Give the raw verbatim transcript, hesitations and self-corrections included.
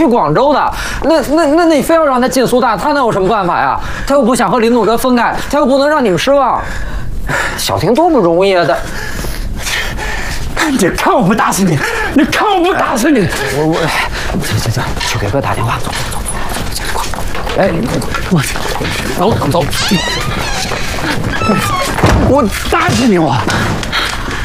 去广州的。那那那你非要让他进苏大，他能有什么办法呀？他又不想和林总哲分开，他又不能让你们失望。小婷多不容易啊！他， 你看我不打死你！你看我不打死你！ 我我，行行行，去给哥打电话，走走走走。哎，我走走走， 我打死你！我。